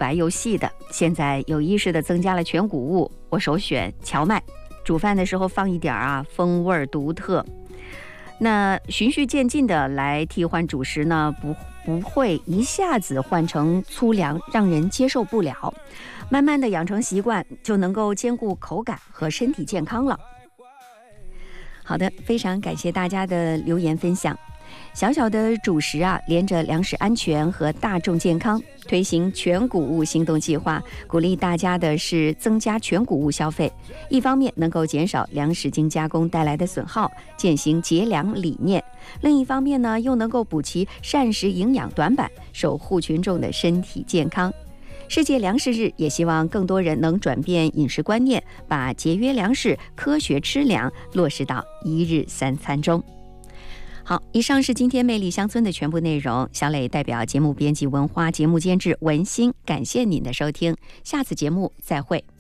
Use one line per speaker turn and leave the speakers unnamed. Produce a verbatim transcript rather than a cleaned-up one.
白又细的，现在有意识的增加了全谷物，我首选荞麦。煮饭的时候放一点啊，风味独特。那循序渐进的来替换主食呢，不不会一下子换成粗粮，让人接受不了。慢慢的养成习惯，就能够兼顾口感和身体健康了。好的，非常感谢大家的留言分享。小小的主食啊，连着粮食安全和大众健康，推行全谷物行动计划，鼓励大家的是增加全谷物消费。一方面能够减少粮食经加工带来的损耗，践行节粮理念；另一方面呢，又能够补齐膳食营养短板，守护群众的身体健康。世界粮食日也希望更多人能转变饮食观念，把节约粮食、科学吃粮落实到一日三餐中。好，以上是今天魅力乡村的全部内容。小磊代表节目编辑文花、节目监制文心，感谢您的收听，下次节目再会。